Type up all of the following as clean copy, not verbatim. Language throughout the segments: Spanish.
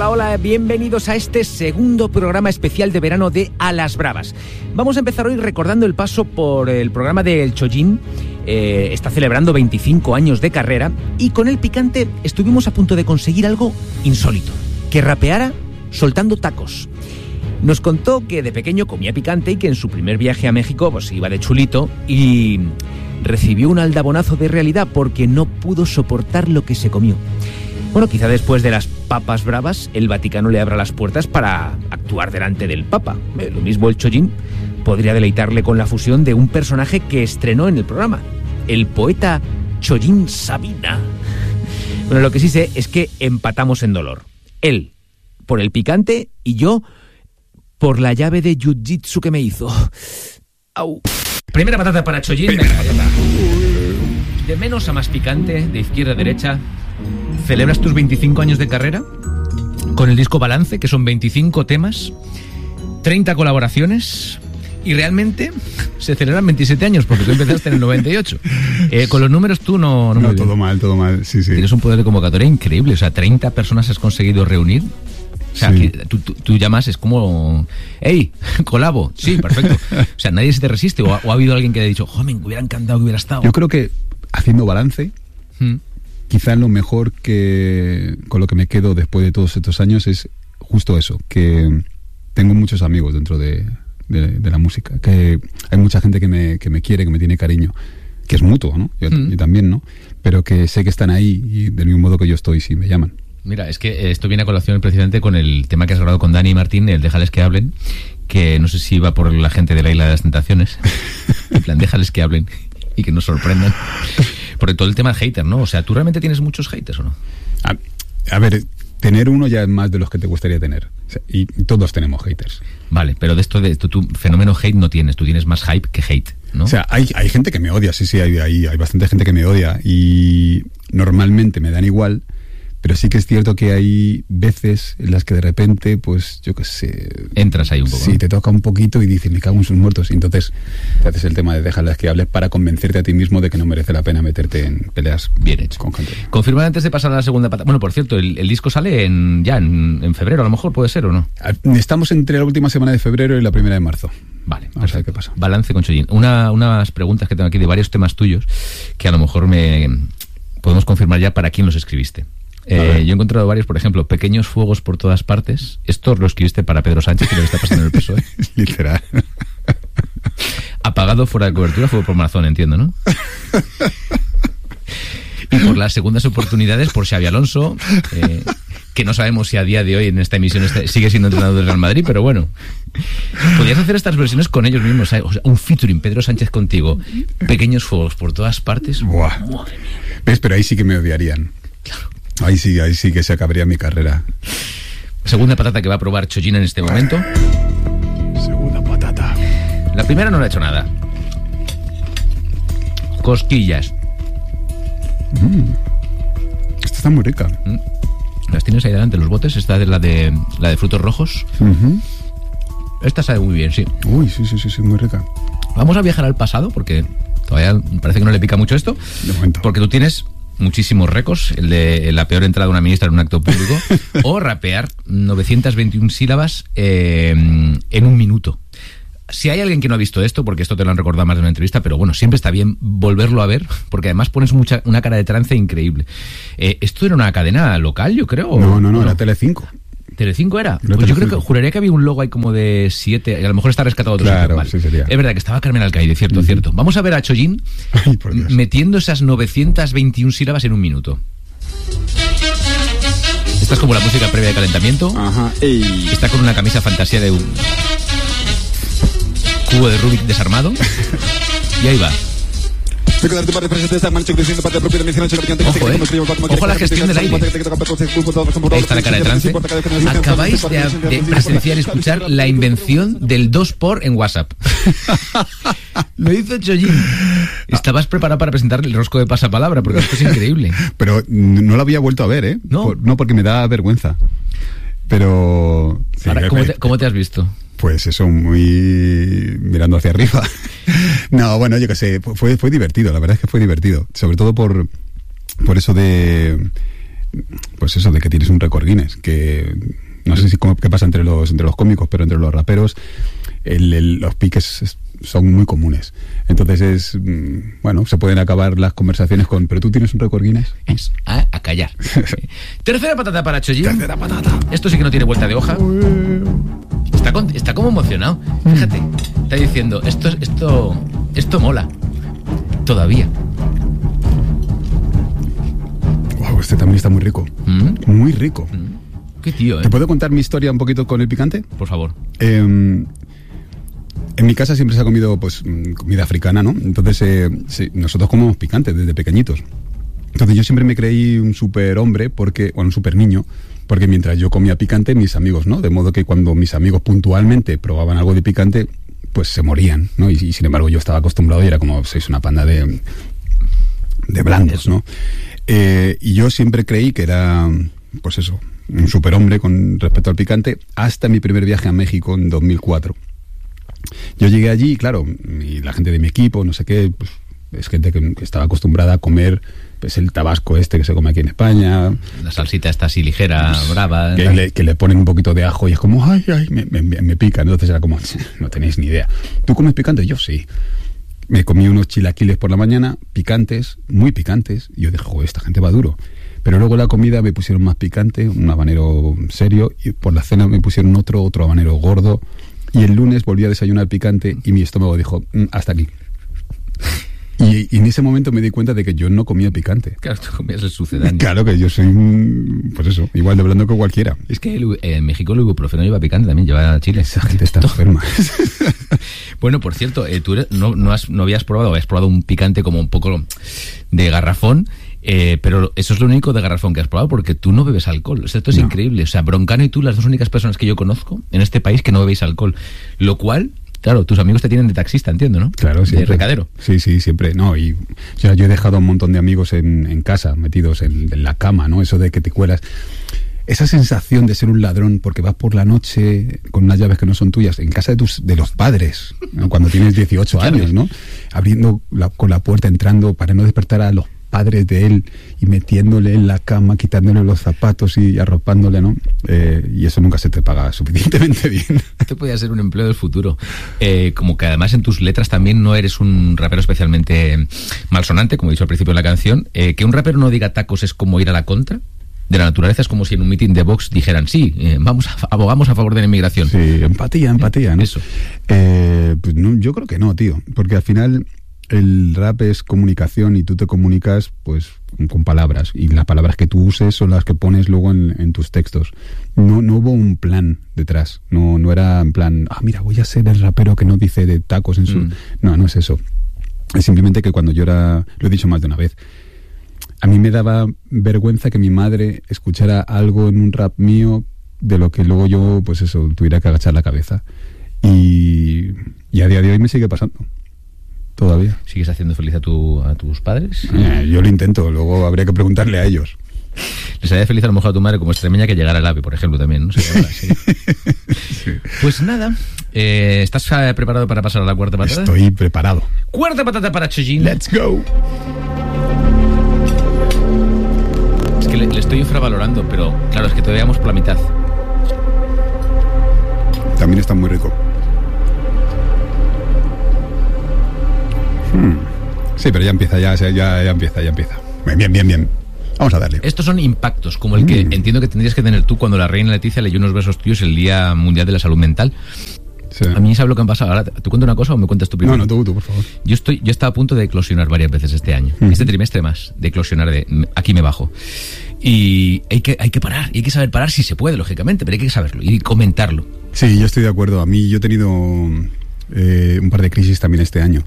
Hola, bienvenidos a este segundo programa especial de verano de A las Bravas. Vamos a empezar hoy recordando el paso por el programa de El Chollín. Está celebrando 25 años de carrera y con El Picante estuvimos a punto de conseguir algo insólito, que rapeara soltando tacos. Nos contó que de pequeño comía picante y que en su primer viaje a México pues iba de chulito y recibió un aldabonazo de realidad porque no pudo soportar lo que se comió. Bueno, quizá después de las papas bravas, el Vaticano le abra las puertas para actuar delante del Papa. Lo mismo el Chollín podría deleitarle con la fusión de un personaje que estrenó en el programa, el poeta Chollín Sabina. Bueno, lo que sí sé es que empatamos en dolor. Él por el picante y yo por la llave de jiu-jitsu que me hizo. Au. Primera patata para Chollín. De menos a más picante, de izquierda a derecha. ¿Celebras tus 25 años de carrera? Con el disco Balance, que son 25 temas, 30 colaboraciones, y realmente se celebran 27 años, porque tú empezaste en el 98. Con los números tú no todo mal, sí. Tienes un poder de convocatoria increíble, o sea, 30 personas has conseguido reunir. O sea, sí. Tú llamas, es como, ¡hey, colabo! Sí, perfecto. O sea, nadie se te resiste, o ha habido alguien que te ha dicho, ¡joder, me hubiera encantado que hubiera estado! Yo creo que haciendo balance... Quizá lo mejor que con lo que me quedo después de todos estos años es justo eso, que tengo muchos amigos dentro de la música, que hay mucha gente que me quiere, que me tiene cariño, que es mutuo, ¿no? Yo también, ¿no? Pero que sé que están ahí y del mismo modo que yo estoy si me llaman. Mira, es que esto viene a colación precisamente con el tema que has grabado con Dani y Martín, el Déjales que hablen, que no sé si va por la gente de la Isla de las Tentaciones, en plan, déjales que hablen y que nos sorprendan. Por todo el tema de hater, ¿no? O sea, ¿tú realmente tienes muchos haters o no? A ver, tener uno ya es más de los que te gustaría tener. O sea, y todos tenemos haters. Vale, pero de esto tu fenómeno hate no tienes. Tú tienes más hype que hate, ¿no? O sea, hay gente que me odia, sí, hay bastante gente que me odia. Y normalmente me dan igual. Pero sí que es cierto que hay veces en las que de repente, pues, yo qué sé... Entras ahí un poco. Sí, ¿no? Te toca un poquito y dices, me cago en sus muertos. Y entonces te haces el tema de déjales que hables para convencerte a ti mismo de que no merece la pena meterte en peleas bien hecho con gente. Confirmar antes de pasar a la segunda patata. Bueno, por cierto, el disco sale en febrero, a lo mejor, ¿puede ser o no? Estamos entre la última semana de febrero y la primera de marzo. Vale, vamos a ver qué pasa. Balance con Chollín. Unas preguntas que tengo aquí de varios temas tuyos que a lo mejor podemos confirmar ya para quién los escribiste. Yo he encontrado varios, por ejemplo, Pequeños fuegos por todas partes. Esto lo escribiste para Pedro Sánchez, que lo está pasando en el PSOE. Literal. Apagado fuera de cobertura fue por Marazón, entiendo, ¿no? Y por las segundas oportunidades por Xabi Alonso, que no sabemos si a día de hoy en esta emisión sigue siendo entrenador del Real Madrid, pero bueno. Podrías hacer estas versiones con ellos mismos, ¿sabes? O sea, un featuring, Pedro Sánchez contigo. Pequeños fuegos por todas partes. Buah. Madre mía. ¿Ves? Pero ahí sí que me odiarían. Claro. Ahí sí que se acabaría mi carrera. Segunda patata que va a probar Chollín en este momento. Segunda patata. La primera no le ha hecho nada. Cosquillas. Esta está muy rica. Las tienes ahí delante, los botes. Esta es la de frutos rojos. Esta sabe muy bien, sí. Uy, sí, muy rica. Vamos a viajar al pasado porque todavía parece que no le pica mucho esto. De momento. Porque tú tienes muchísimos récords, el de la peor entrada de una ministra en un acto público, o rapear 921 sílabas en un minuto. Si hay alguien que no ha visto esto, porque esto te lo han recordado más de una entrevista, pero bueno, siempre está bien volverlo a ver, porque además pones una cara de trance increíble. ¿Esto era una cadena local, yo creo? No, era Telecinco. ¿Telecinco era? Pues yo creo que juraría que había un logo ahí como de 7, a lo mejor está rescatado otro sitio. Vale. Sí sería. Es verdad que estaba Carmen Alcaide, cierto. Vamos a ver a Chollín metiendo esas 921 sílabas en un minuto. Esta es como la música previa de calentamiento. Ajá. Está con una camisa fantasía de un cubo de Rubik desarmado. Y ahí va. Ojo, Ojo a la gestión del aire. Ahí está la cara de trance. Acabáis de presenciar y escuchar la invención del 2x en WhatsApp. Lo hizo Chollín. Estabas preparado para presentar el rosco de pasapalabra, porque esto es increíble. Pero no lo había vuelto a ver, ¿eh? No, porque me da vergüenza. Pero... Sí, ahora, ¿cómo te has visto? Pues eso, muy mirando hacia arriba. No, bueno, yo qué sé, fue divertido, la verdad es que fue divertido. Sobre todo por eso de... pues eso, de que tienes un récord Guinness, que no sé si qué pasa entre los cómicos, pero entre los raperos los piques son muy comunes. Entonces bueno, se pueden acabar las conversaciones con, pero tú tienes un récord Guinness. A callar. Tercera patata para Chojin. Tercera patata. Esto sí que no tiene vuelta de hoja. Está como emocionado. Fíjate, está diciendo, esto mola. Todavía. Wow, este también está muy rico. Muy rico. Qué tío, ¿eh? ¿Te puedo contar mi historia un poquito con el picante? Por favor. En mi casa siempre se ha comido pues comida africana, ¿no? Entonces nosotros comemos picante desde pequeñitos. Entonces yo siempre me creí un super hombre, un super niño, porque mientras yo comía picante, mis amigos, ¿no? De modo que cuando mis amigos puntualmente probaban algo de picante, pues se morían, ¿no? Y sin embargo yo estaba acostumbrado y era como, sois una panda de blandos, ¿no? Y yo siempre creí que era, pues eso, un superhombre con respecto al picante, hasta mi primer viaje a México en 2004. Yo llegué allí y claro, y la gente de mi equipo, no sé qué, pues, es gente que estaba acostumbrada a comer pues el tabasco que se come aquí en España. La salsita está así ligera, brava. Que le ponen un poquito de ajo y es como, ay, me pica. Entonces era como, no tenéis ni idea. ¿Tú comes picante? Yo sí. Me comí unos chilaquiles por la mañana, picantes, muy picantes, y yo dije, joder, esta gente va duro. Pero luego la comida me pusieron más picante, un habanero serio, y por la cena me pusieron otro habanero gordo, y el lunes volví a desayunar picante y mi estómago dijo, hasta aquí. Y en ese momento me di cuenta de que yo no comía picante. Claro, tú comías el sucedáneo. Claro que yo soy pues eso, igual de blando que cualquiera. Es que en México el ibuprofeno lleva picante también, lleva chile. Esa gente está enferma. Bueno, por cierto, tú no habías probado un picante como un poco de garrafón, pero eso es lo único de garrafón que has probado, porque tú no bebes alcohol. O sea, esto es increíble. O sea, Broncano y tú, las dos únicas personas que yo conozco en este país que no bebéis alcohol. Lo cual... Claro, tus amigos te tienen de taxista, entiendo, ¿no? Claro, sí. De recadero. Sí, siempre. No, y yo he dejado a un montón de amigos en casa, metidos en la cama, ¿no? Eso de que te cuelas. Esa sensación de ser un ladrón porque vas por la noche con unas llaves que no son tuyas, en casa de los padres, ¿no? Cuando tienes 18 años, ¿no? Abriendo con la puerta, entrando para no despertar a los padres de él y metiéndole en la cama, quitándole los zapatos y arropándole, ¿no? Y eso nunca se te paga suficientemente bien. Esto podría ser un empleo del futuro. Como que además en tus letras también no eres un rapero especialmente malsonante, como he dicho al principio de la canción. Que un rapero no diga tacos es como ir a la contra de la naturaleza. Es como si en un mitin de Vox dijeran, sí, abogamos a favor de la inmigración. Sí, empatía, ¿no? Eso. Pues no, yo creo que no, tío, porque al final el rap es comunicación y tú te comunicas pues con palabras, y las palabras que tú uses son las que pones luego en tus textos. No hubo un plan detrás, no era en plan, mira, voy a ser el rapero que no dice de tacos en su... No es eso. Es simplemente que cuando yo lo he dicho más de una vez, a mí me daba vergüenza que mi madre escuchara algo en un rap mío de lo que luego yo, pues eso, tuviera que agachar la cabeza. Y a día de hoy me sigue pasando. Todavía. ¿Sigues haciendo feliz a tus padres? Yo lo intento, luego habría que preguntarle a ellos. Les haría feliz a lo mejor a tu madre como extremeña que llegara al AVE, por ejemplo, también, ¿no? Sí. Pues nada, ¿estás preparado para pasar a la cuarta patata? Estoy preparado. Cuarta patata para Chojin. Let's go. Es que le estoy infravalorando, pero claro, es que todavía vamos por la mitad. También está muy rico. Sí, pero ya empieza. Bien. Vamos a darle. Estos son impactos, como el que entiendo que tendrías que tener tú cuando la reina Leticia leyó unos versos tuyos el Día Mundial de la Salud Mental. Sí. A mí sabes lo que han pasado. Ahora, ¿tú cuentas una cosa o me cuentas tú primero? No, tú, por favor. Yo estaba a punto de eclosionar varias veces este año. Este trimestre más, de eclosionar aquí me bajo. Y hay que parar, y hay que saber parar si se puede, lógicamente, pero hay que saberlo y comentarlo. Sí, yo estoy de acuerdo. A mí yo he tenido un par de crisis también este año.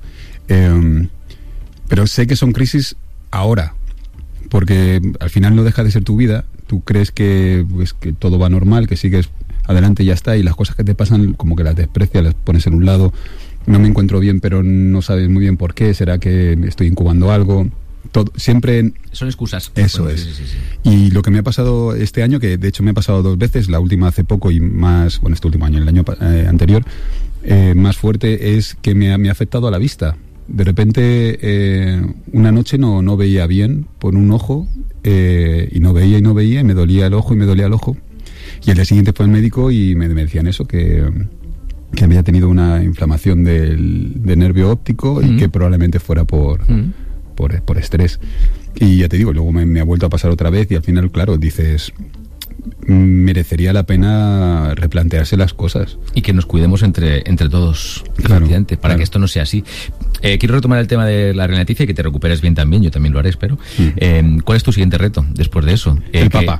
Pero sé que son crisis ahora, porque al final no deja de ser tu vida. Tú crees que todo va normal, que sigues adelante y ya está, y las cosas que te pasan como que las desprecias, las pones en un lado. No me encuentro bien, pero no sabes muy bien por qué. ¿Será que estoy incubando algo? Todo, siempre son excusas. Eso es. Sí. Y lo que me ha pasado este año, que de hecho me ha pasado 2 veces, la última hace poco y más, este último año, el año anterior, más fuerte, es que me ha afectado a la vista. de repente una noche no veía bien por un ojo, y no veía, y me dolía el ojo, y al día siguiente fue al médico y me decían eso, que había tenido una inflamación del nervio óptico y que probablemente fuera por estrés. Y ya te digo, luego me ha vuelto a pasar otra vez y al final, claro, dices, merecería la pena replantearse las cosas. Y que nos cuidemos entre todos, claro, para que esto no sea así. Quiero retomar el tema de la Renaticia y que te recuperes bien también, yo también lo haré, espero. ¿Cuál es tu siguiente reto después de eso? El Papa.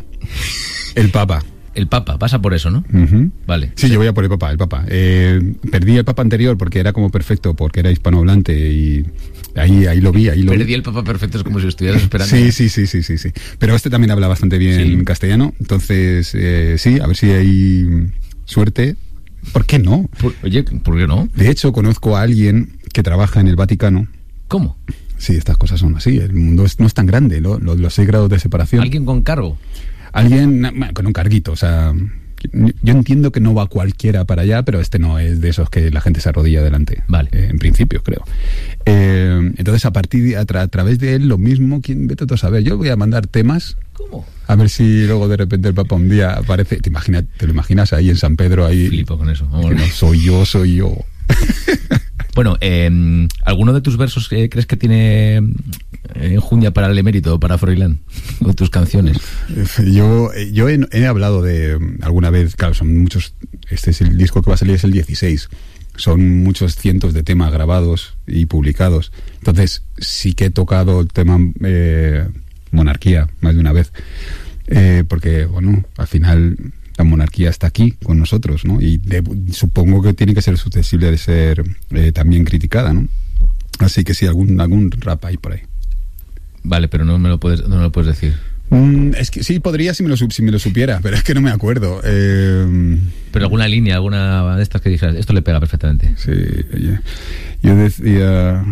El Papa, pasa por eso, ¿no? Uh-huh. Vale. Sí, yo voy a por el Papa. Perdí el Papa anterior porque era como perfecto, porque era hispanohablante y ahí lo vi. Perdí el Papa perfecto, es como si lo estuvieras esperando. Sí. Pero este también habla bastante bien castellano, entonces sí, a ver si hay suerte. ¿Por qué no? ¿Por qué no? De hecho, conozco a alguien que trabaja en el Vaticano. ¿Cómo? Sí, estas cosas son así. El mundo no es tan grande, los 6 grados de separación. ¿Alguien con cargo? Alguien con un carguito, o sea, yo entiendo que no va cualquiera para allá, pero este no es de esos que la gente se arrodilla delante. Vale. En principio, creo. Entonces, a través de él, lo mismo, vete tú a saber. Yo voy a mandar temas. ¿Cómo? A ver si luego de repente el Papa un día aparece. ¿Te lo imaginas ahí en San Pedro? Ahí, flipo con eso. No, soy yo. Bueno, ¿alguno de tus versos crees que tiene enjundia para el emérito o para Froilán? ¿O tus canciones? Yo he hablado de alguna vez, claro, son muchos. Este es el disco que va a salir, es el 16. Son muchos cientos de temas grabados y publicados. Entonces, sí que he tocado el tema monarquía más de una vez. Porque, bueno, al final la monarquía está aquí con nosotros, ¿no? Y supongo que tiene que ser susceptible de ser también criticada, ¿no? Así que sí, algún rap hay por ahí. Vale, pero no me lo puedes decir. Es que sí, podría si me lo supiera, pero es que no me acuerdo. Pero alguna línea, alguna de estas que dijeras, esto le pega perfectamente. Sí, yo decía...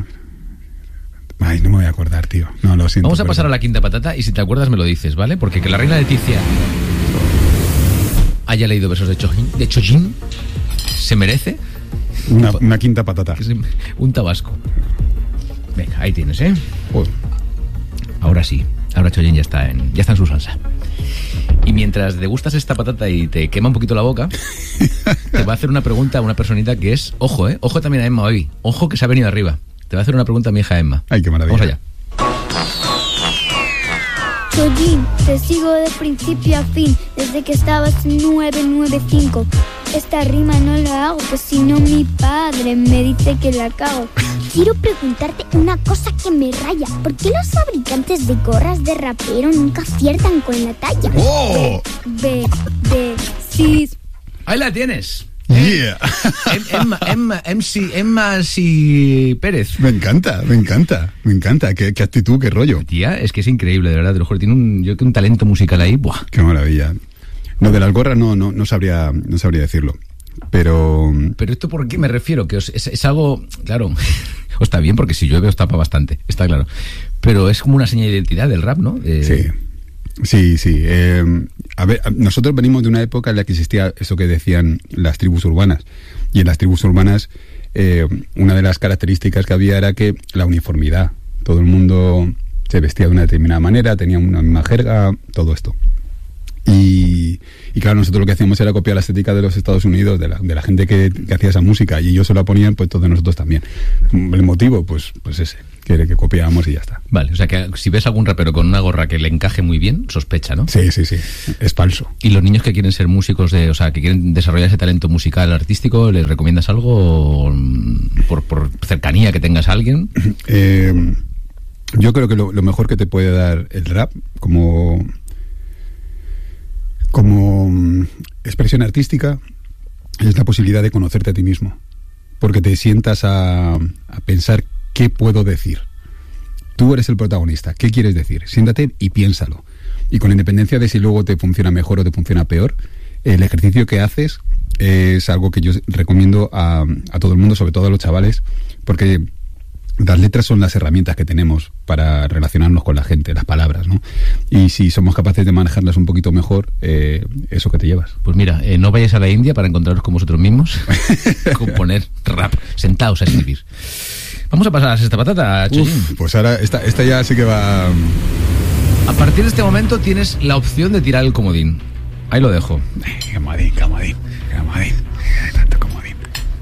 Ay, no me voy a acordar, tío. No, lo siento. Vamos a pasar a la quinta patata y si te acuerdas me lo dices, ¿vale? Porque que la reina Leticia haya leído versos de Chojin se merece una quinta patata. Un tabasco. Venga, ahí tienes, ¿eh? Oh. Ahora sí. Ahora Chojin ya está en su salsa. Y mientras degustas esta patata y te quema un poquito la boca, te va a hacer una pregunta a una personita que es... Ojo, ojo también a Emma hoy. Ojo que se ha venido arriba. Te va a hacer una pregunta a mi hija Emma. Ay, qué maravilla. Vamos allá. Chojin, te sigo de principio a fin, desde que estabas en 995. Esta rima no la hago, pues si no mi padre me dice que la cago. Quiero preguntarte una cosa que me raya. ¿Por qué los fabricantes de gorras de rapero nunca aciertan con la talla? ¡Oh! Sí. Ahí la tienes. Yeah. Emma sí Pérez. Me encanta. Qué actitud, qué rollo. Tía, es que es increíble, de verdad. Te lo juro, tiene un talento musical ahí. ¡Buah! Qué maravilla. Lo de las gorras no sabría decirlo. Pero esto, ¿por qué me refiero? Que es algo, claro, o está bien, porque si llueve os tapa bastante, está claro. Pero es como una señal de identidad del rap, ¿no? Sí. A ver, nosotros venimos de una época en la que existía eso que decían las tribus urbanas. Y en las tribus urbanas, una de las características que había era que la uniformidad. Todo el mundo se vestía de una determinada manera, tenía una misma jerga, todo esto. Y claro, nosotros lo que hacíamos era copiar la estética de los Estados Unidos, de la gente que hacía esa música, y ellos se la ponían, pues todos nosotros también. El motivo, pues ese, que copiábamos y ya está. Vale, o sea que si ves algún rapero con una gorra que le encaje muy bien, sospecha, ¿no? Sí, es falso. ¿Y los niños que quieren ser músicos, o sea, que quieren desarrollar ese talento musical, artístico, les recomiendas algo por cercanía que tengas a alguien? Yo creo que lo mejor que te puede dar el rap como expresión artística es la posibilidad de conocerte a ti mismo, porque te sientas a pensar qué puedo decir. Tú eres el protagonista, ¿qué quieres decir? Siéntate y piénsalo, y con independencia de si luego te funciona mejor o te funciona peor, el ejercicio que haces es algo que yo recomiendo a todo el mundo, sobre todo a los chavales, porque las letras son las herramientas que tenemos para relacionarnos con la gente, las palabras, ¿no? Y si somos capaces de manejarlas un poquito mejor, eso que te llevas. Pues mira, no vayáis a la India para encontraros con vosotros mismos, componer rap, sentaos a escribir. Vamos a pasar a la sexta patata, Chollín. Pues ahora esta ya sí que va... A partir de este momento tienes la opción de tirar el comodín. Ahí lo dejo. Comodín. Tanto comodín.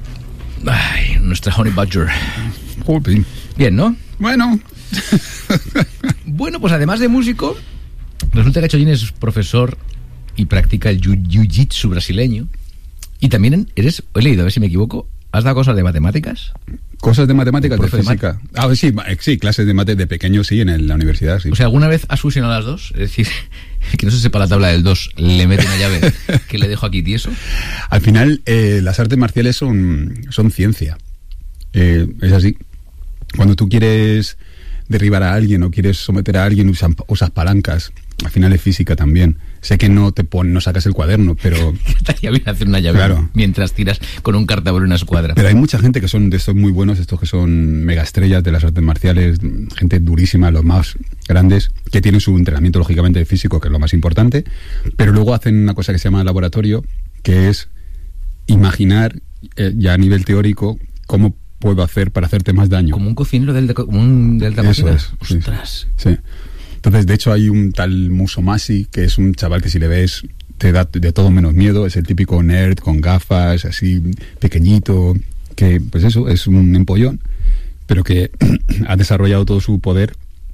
Ay, nuestra Honey Badger. Joder. Bien, ¿no? Bueno. Bueno, pues además de músico, resulta que Chollín es profesor y practica el jiu-jitsu brasileño. Y también eres, he leído, a ver si me equivoco, ¿has dado cosas de matemáticas? Cosas de matemáticas, de física. Sí, clases de mate de pequeño, sí, en la universidad, sí. O sea, ¿alguna vez has fusionado las dos? Es decir, que no se sepa la tabla del 2, le mete una llave que le dejo aquí tieso. Al final, las artes marciales son ciencia. Es así. Cuando tú quieres derribar a alguien o quieres someter a alguien, usas palancas. Al final es física también. Sé que no sacas el cuaderno, pero... Estaría bien hacer una llave, claro, mientras tiras con un cartabón una escuadra. Pero hay mucha gente que son de estos muy buenos, estos que son mega estrellas de las artes marciales, gente durísima, los más grandes, que tienen su entrenamiento lógicamente físico, que es lo más importante, pero luego hacen una cosa que se llama laboratorio, que es imaginar ya a nivel teórico cómo puedo hacer para hacerte más daño. Como un cocinero del alta cocina. Eso es. Ostras. Sí. Entonces, de hecho, hay un tal Musomasi, que es un chaval que si le ves te da de todo menos miedo. Es el típico nerd con gafas, así pequeñito, que pues eso, es un empollón, pero que ha desarrollado todo su poder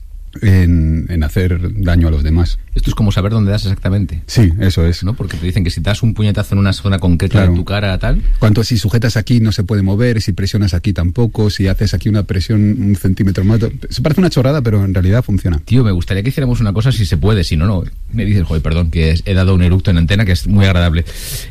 en hacer daño a los demás. Esto es como saber dónde das exactamente. Sí, eso es. ¿No? Porque te dicen que si das un puñetazo en una zona concreta, claro, de tu cara, tal... Si sujetas aquí no se puede mover, si presionas aquí tampoco, si haces aquí una presión un centímetro más... Se parece una chorrada, pero en realidad funciona. Tío, me gustaría que hiciéramos una cosa si se puede, si no, no. Me dices, joder, perdón, que he dado un eructo en antena que es muy agradable.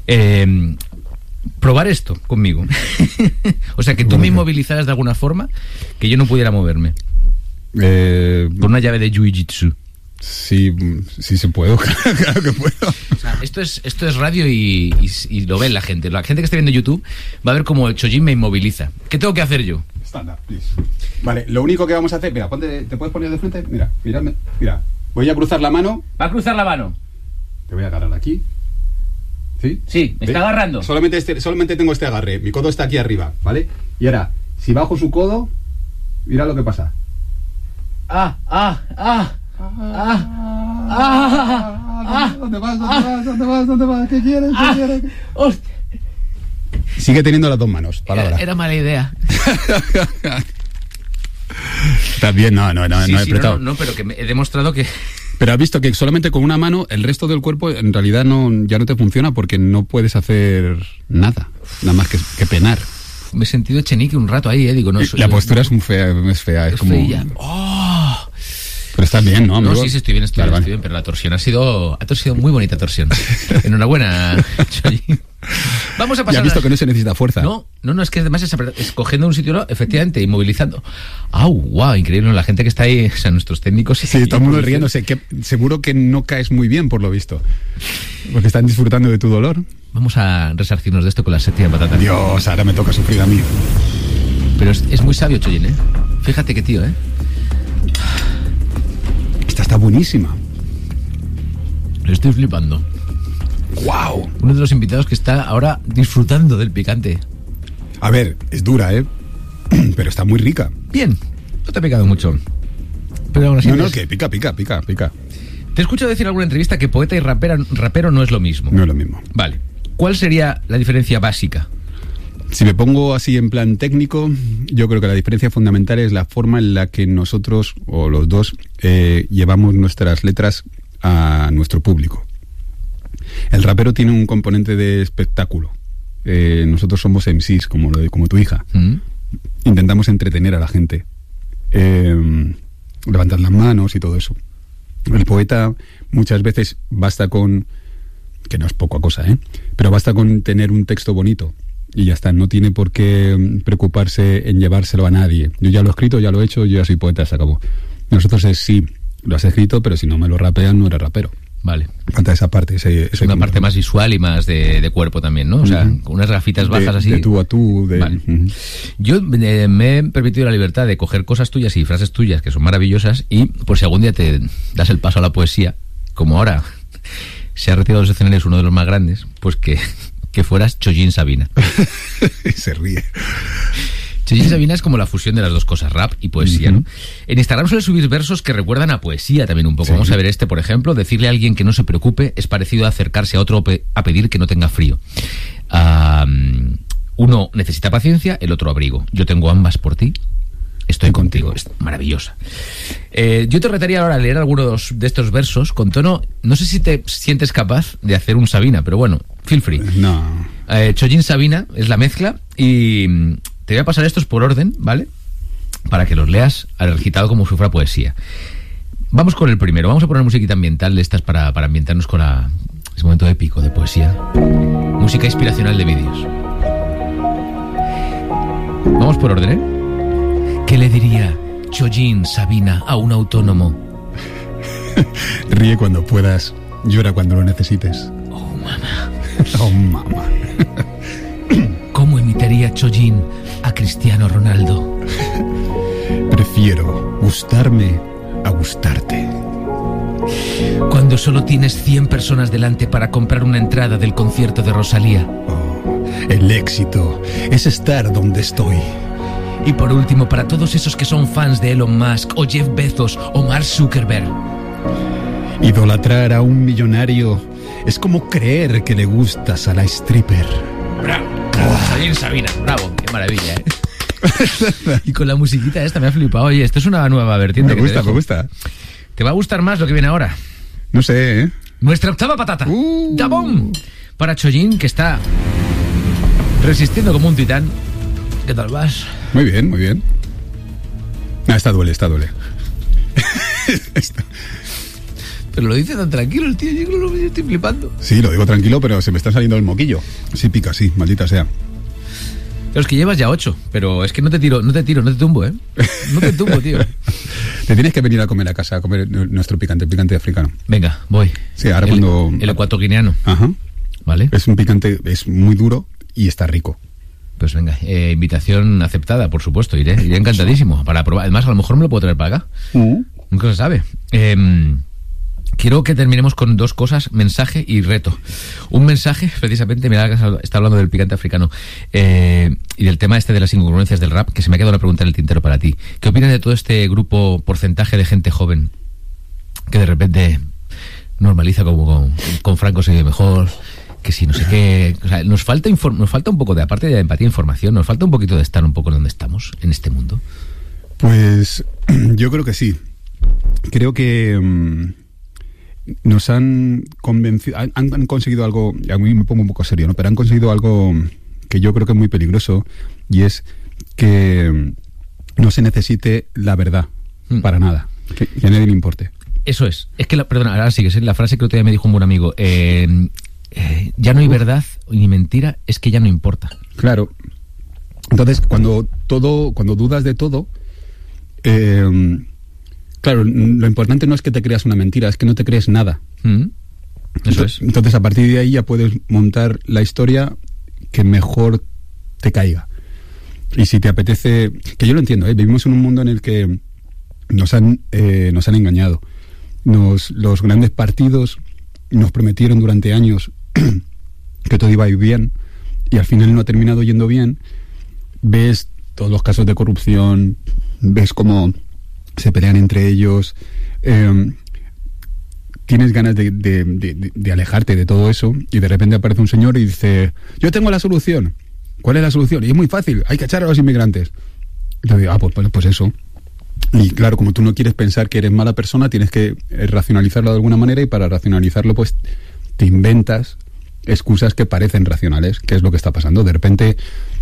Probar esto conmigo. O sea, que tú me inmovilizaras de alguna forma que yo no pudiera moverme. Con una llave de jiu-jitsu. Sí se puede, claro que puedo. O sea, esto es radio y lo ve la gente. La gente que esté viendo YouTube va a ver cómo el Chollín me inmoviliza. ¿Qué tengo que hacer yo? Stand up, please. Vale, lo único que vamos a hacer... Mira, ¿te puedes poner de frente? Mira. Voy a cruzar la mano. ¿Va a cruzar la mano? Te voy a agarrar aquí. ¿Sí? Sí, me está agarrando. Solamente tengo este agarre. Mi codo está aquí arriba, ¿vale? Y ahora, si bajo su codo, mira lo que pasa. ¿Dónde vas? ¿Qué quieres? Hostia. Sigue teniendo las dos manos, palabra. Era mala idea. También no he apretado. No, pero que he demostrado que... Pero has visto que solamente con una mano el resto del cuerpo en realidad ya no te funciona porque no puedes hacer nada más que penar. Me he sentido Echenique un rato ahí, digo, no. La postura es fea, es como... Fea. ¡Oh! Pero estás bien, ¿no, amigo? No, sí, estoy bien, bien, pero la torsión ha sido muy bonita torsión. Enhorabuena, Chollín. Vamos a pasar... Ya has visto que no se necesita fuerza. No, es que además es cogiendo un sitio, efectivamente, inmovilizando. ¡Wow! Increíble, la gente que está ahí, o sea, nuestros técnicos... Sí, todo el mundo riéndose, que seguro que no caes muy bien, por lo visto. Porque están disfrutando de tu dolor. Vamos a resarcirnos de esto con la séptima patata. Dios, ahora me toca sufrir a mí. Pero es muy sabio, Chollín, ¿eh? Fíjate qué tío, ¿eh? Esta está buenísima. Lo estoy flipando. ¡Wow! Uno de los invitados que está ahora disfrutando del picante. A ver, es dura, ¿eh? Pero está muy rica. Bien, no te ha picado mucho. Pero aún así que pica. Te he escuchado decir en alguna entrevista que poeta y rapero no es lo mismo. No es lo mismo. Vale. ¿Cuál sería la diferencia básica? Si me pongo así en plan técnico, yo creo que la diferencia fundamental es la forma en la que nosotros, o los dos, llevamos nuestras letras a nuestro público. El rapero tiene un componente de espectáculo. Nosotros somos MCs, como tu hija. Intentamos entretener a la gente. Levantar las manos y todo eso. El poeta muchas veces basta con... que no es poca cosa, pero basta con tener un texto bonito y ya está, no tiene por qué preocuparse en llevárselo a nadie. Yo ya lo he escrito, ya lo he hecho, yo ya soy poeta, se acabó. Nosotros sí, lo has escrito, pero si no me lo rapean, no eres rapero. Vale. Falta esa parte. Una parte más visual y más de cuerpo también, ¿no? O sea, con unas gafitas bajas así. De tú a tú. Vale. Yo me he permitido la libertad de coger cosas tuyas y frases tuyas que son maravillosas, y por si algún día te das el paso a la poesía, como ahora se ha retirado de los escenarios uno de los más grandes, pues que fueras Chojin Sabina. Se ríe. Chojin Sabina es como la fusión de las dos cosas, rap y poesía, ¿no? En Instagram suele subir versos que recuerdan a poesía también un poco. Sí. Vamos a ver este, por ejemplo. Decirle a alguien que no se preocupe es parecido a acercarse a otro a pedir que no tenga frío. Uno necesita paciencia, el otro abrigo. Yo tengo ambas por ti. Estoy contigo. Es maravillosa. Yo te retaría ahora a leer algunos de estos versos con tono. No sé si te sientes capaz de hacer un Sabina, pero bueno, feel free. No. Chojin Sabina es la mezcla, y te voy a pasar estos por orden, ¿vale? Para que los leas al recitado como si fuera poesía. Vamos con el primero. Vamos a poner musiquita ambiental de estas para ambientarnos con ese momento épico de poesía. Música inspiracional de vídeos. Vamos por orden, ¿eh? ¿Qué le diría Chojin Sabina a un autónomo? Ríe cuando puedas, llora cuando lo necesites. Oh, mamá. Oh, mamá. ¿Cómo imitaría Chojin a Cristiano Ronaldo? Prefiero gustarme a gustarte. Cuando solo tienes 100 personas delante para comprar una entrada del concierto de Rosalía. Oh, el éxito es estar donde estoy. Y por último, para todos esos que son fans de Elon Musk o Jeff Bezos o Mark Zuckerberg. Idolatrar a un millonario es como creer que le gustas a la stripper. Bravo, Chojin Sabina, bravo, qué maravilla, ¿eh? Y con la musiquita esta me ha flipado. Oye, esto es una nueva vertiente. Me gusta. ¿Te va a gustar más lo que viene ahora? No sé, ¿eh? Nuestra octava patata. ¡Dabom! Para Chojin, que está resistiendo como un titán. ¿Qué tal vas? Muy bien. Esta duele. Pero lo dice tan tranquilo el tío, yo estoy flipando. Sí, lo digo tranquilo, pero se me está saliendo el moquillo. Sí pica, sí, maldita sea. Pero es que llevas ya 8, pero es que no te tumbo, ¿eh? No te tumbo, tío. Te tienes que venir a comer a casa, a comer nuestro picante africano. Venga, voy. Sí, ahora cuando... El ecuatoguineano. Ajá. Vale. Es un picante, es muy duro y está rico. Pues venga, invitación aceptada, por supuesto, iré encantadísimo para probar. Además, a lo mejor me lo puedo traer para acá. Nunca se sabe. Quiero que terminemos con dos cosas, mensaje y reto. Un mensaje, precisamente, mira, está hablando del picante africano, y del tema este de las incongruencias del rap, que se me ha quedado una pregunta en el tintero para ti. ¿Qué opinas de todo este grupo, porcentaje de gente joven que de repente normaliza como con Franco se vive mejor, que si no sé qué? O sea, nos falta un poco de, aparte de empatía e información, nos falta un poquito de estar un poco en donde estamos, en este mundo. Pues yo creo que sí. Creo que nos han convencido, han conseguido algo, a mí me pongo un poco serio, ¿no? Pero han conseguido algo que yo creo que es muy peligroso, y es que no se necesite la verdad para nada, que a nadie le importe. Eso es que perdona, ahora sí que es la frase que otro día me dijo un buen amigo, ya no hay verdad ni mentira, es que ya no importa. Claro. Entonces, cuando dudas de todo, claro, lo importante no es que te creas una mentira, es que no te crees nada. Eso es. Entonces, a partir de ahí ya puedes montar la historia que mejor te caiga. Y si te apetece, que yo lo entiendo, vivimos en un mundo en el que nos han engañado. Los grandes partidos nos prometieron durante años que todo iba a ir bien, y al final no ha terminado yendo bien. Ves todos los casos de corrupción, ves cómo se pelean entre ellos, tienes ganas de alejarte de todo eso, y de repente aparece un señor y dice: yo tengo la solución. ¿Cuál es la solución? Y es muy fácil, hay que echar a los inmigrantes. Entonces digo, pues eso. Y claro, como tú no quieres pensar que eres mala persona, tienes que racionalizarlo de alguna manera, y para racionalizarlo pues te inventas excusas que parecen racionales, que es lo que está pasando. De repente